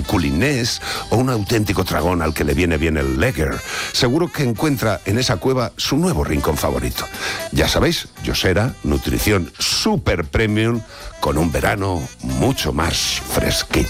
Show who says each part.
Speaker 1: del culinés o un auténtico tragón al que le viene bien el Lager, seguro que encuentra en esa cueva su nuevo rincón favorito. Ya sabéis, Yosera, nutrición super premium con un verano mucho más fresquito.